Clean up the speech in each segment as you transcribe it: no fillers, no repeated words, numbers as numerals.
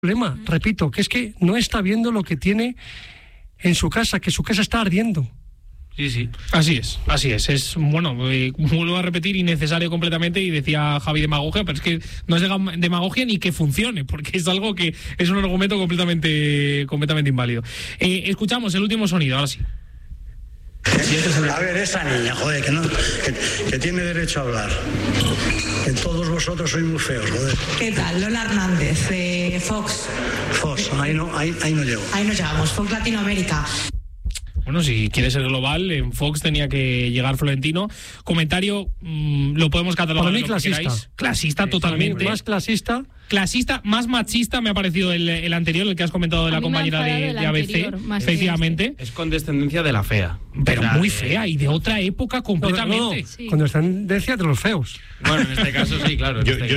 problema, repito, que es que no está viendo lo que tiene en su casa, que su casa está ardiendo. Sí. Así es. Es, bueno, vuelvo a repetir, innecesario completamente, y decía Javi demagogia, pero es que no es demagogia ni que funcione, porque es algo que es un argumento completamente inválido. Escuchamos el último sonido, ahora sí. A ver, esa niña, joder, que tiene derecho a hablar. Que todos vosotros sois muy feos, joder. ¿Qué tal? Lola Hernández, Fox. Fox, ahí no llego. Ahí nos llegamos, Fox Latinoamérica. Bueno, si quiere ser global, en Fox tenía que llegar Florentino. Comentario, lo podemos catalogar. Para mí clasista. Clasista totalmente. Más clasista. Clasista, más machista me ha parecido el anterior, el que has comentado de la compañera de ABC. Efectivamente. Es condescendencia de la fea. Pero muy fea y de otra época completamente. No. Sí. Condescendencia de los feos. Bueno, en este caso sí, claro. Yo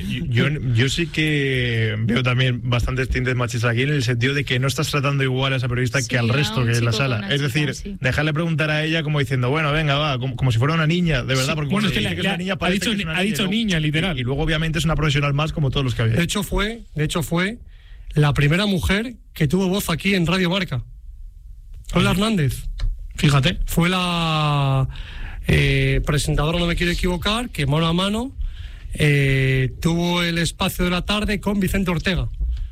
sí que veo también bastantes tintes machistas aquí, en el sentido de que no estás tratando igual a esa periodista que al resto que en la sala. Es decir, dejarle preguntar a ella como diciendo, bueno, venga, va, como si fuera una niña, de verdad. Porque bueno, es que es una niña, ha dicho niña, literal. Y luego, obviamente, es una profesional más, como todos los que había. De hecho, fue la primera mujer que tuvo voz aquí en Radio Marca. Lola Hernández. Fíjate. Fue la presentadora, no me quiero equivocar, que mano a mano tuvo el espacio de la tarde con Vicente Ortega,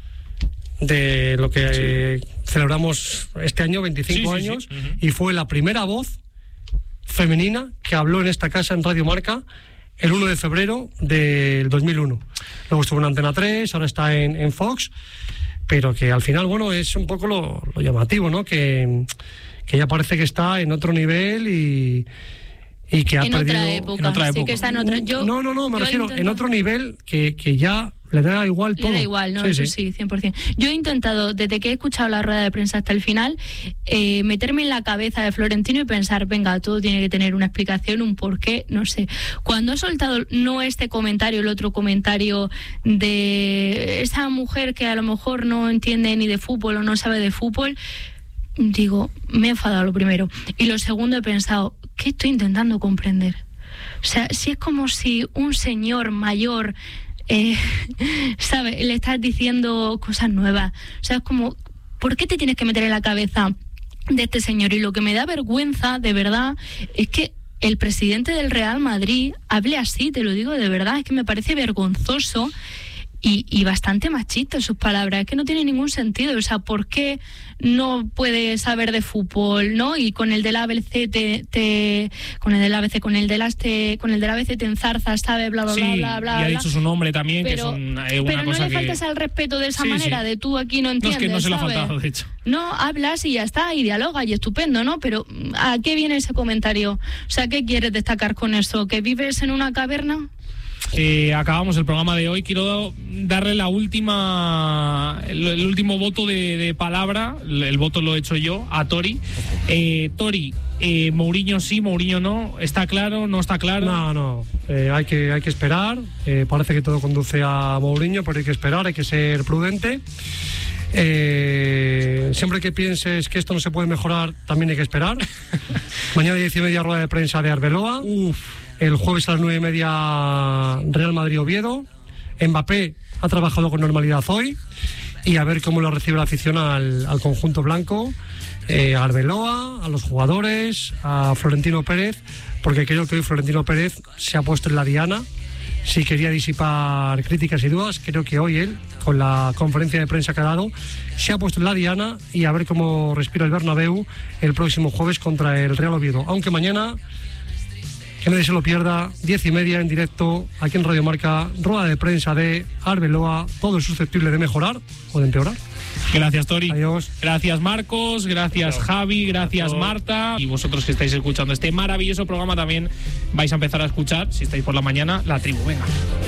de lo que celebramos este año, 25 años, y fue la primera voz femenina que habló en esta casa en Radio Marca el 1 de febrero del 2001. Luego estuvo en Antena 3, ahora está en Fox, pero que al final, bueno, es un poco lo llamativo, ¿no? Que ella parece que está en otro nivel y que ha perdido... En otra época. Sí, que está en otra... No, me refiero en otro nivel que ya le da igual todo. Le da igual, ¿no? Eso sí, 100%. Yo he intentado, desde que he escuchado la rueda de prensa hasta el final, meterme en la cabeza de Florentino y pensar, venga, todo tiene que tener una explicación, un porqué, no sé. Cuando ha soltado no este comentario, el otro comentario de esa mujer que a lo mejor no entiende ni de fútbol o no sabe de fútbol, digo, me he enfadado lo primero. Y lo segundo he pensado, ¿qué estoy intentando comprender? O sea, si es como si un señor mayor... ¿sabe? Le estás diciendo cosas nuevas. O sea, es como, ¿por qué te tienes que meter en la cabeza de este señor? Y lo que me da vergüenza, de verdad, es que el presidente del Real Madrid hable así, te lo digo de verdad, es que me parece vergonzoso y bastante machista en sus palabras, es que no tiene ningún sentido. O sea, ¿por qué no puede saber de fútbol, no? Y con el del ABC con el del ABC te enzarzas, ¿sabes? Bla, bla, bla, bla, bla. Y ha dicho su nombre también, pero, que es una pero cosa no le que... faltas al respeto de esa manera, de tú aquí no entiendes, no, es que no se le ha ¿sabes? faltado, de hecho. No, hablas y ya está, y dialoga, y estupendo, ¿no? Pero ¿a qué viene ese comentario? O sea, ¿qué quieres destacar con eso? ¿Que vives en una caverna? Acabamos el programa de hoy. Quiero darle el último voto de palabra. El voto lo he hecho yo a Tori. Tori, Mourinho sí, Mourinho no. ¿Está claro? ¿No está claro? No. Hay que esperar. Parece que todo conduce a Mourinho, pero hay que esperar, hay que ser prudente. Siempre que pienses que esto no se puede mejorar, también hay que esperar. Mañana 10:30 rueda de prensa de Arbeloa. El jueves a las 9:30 Real Madrid-Oviedo. Mbappé ha trabajado con normalidad hoy y a ver cómo lo recibe la afición al conjunto blanco, a Arbeloa, a los jugadores, a Florentino Pérez, porque creo que hoy Florentino Pérez se ha puesto en la diana. Si quería disipar críticas y dudas, creo que hoy él, con la conferencia de prensa que ha dado, se ha puesto en la diana y a ver cómo respira el Bernabéu el próximo jueves contra el Real Oviedo. Aunque mañana, que nadie se lo pierda, 10:30 en directo, aquí en Radio Marca, rueda de prensa de Arbeloa. Todo es susceptible de mejorar o de empeorar. Gracias, Tori. Adiós. Gracias, Marcos. Gracias, Javi. Gracias, Marta. Y vosotros que estáis escuchando este maravilloso programa también vais a empezar a escuchar, si estáis por la mañana, La Tribu. Venga.